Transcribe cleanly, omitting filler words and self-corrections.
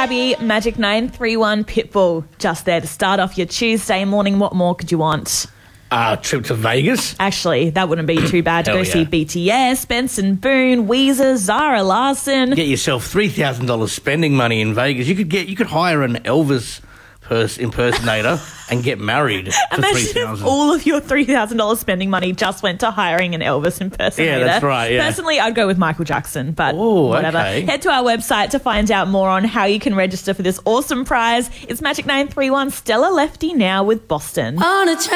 Tabby, Magic 931 Pitbull. Just there to start off your Tuesday morning. What more could you want? Trip to Vegas. Actually, that wouldn't be too bad to go Hell see yeah. BTS, Benson Boone, Weezer, Zara Larson. Get yourself $3,000 spending money in Vegas. You could hire an Elvis impersonator and get married for Imagine if $3,000. all of your $3,000 spending money just went to hiring an Elvis impersonator. Yeah, that's right, yeah. Personally, I'd go with Michael Jackson, but Ooh, whatever. okay. Head to our website to find out more on how you can register for this awesome prize. It's Magic 931 Stella Lefty now with Boston.